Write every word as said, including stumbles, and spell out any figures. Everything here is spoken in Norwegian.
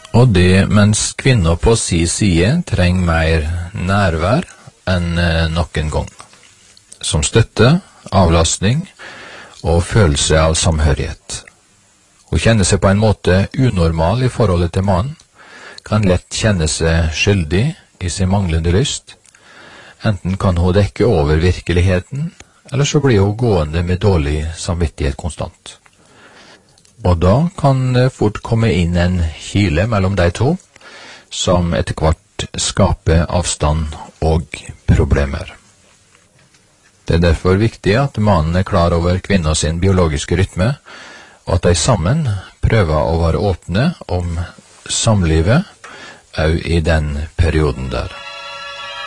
Og det mens kvinner på si side trenger mer nærvær enn noen gang, som støtte, avlastning og følelse av samhørighet. Hun kjenner seg på en måte unormal i forholdet til mannen, kan lett kjenne seg skyldig i sin manglende lyst. Enten kan hun dekke over virkeligheten, eller så blir hun gående med dårlig samvittighet konstant. Og da kan det fort komme inn en kile mellom de to, som etter hvert skaper avstand og problemer. Det er derfor viktig at mannen er klar over kvinner sin biologiske rytme, og at de sammen prøver å være åpne om samlivet, også i den perioden der.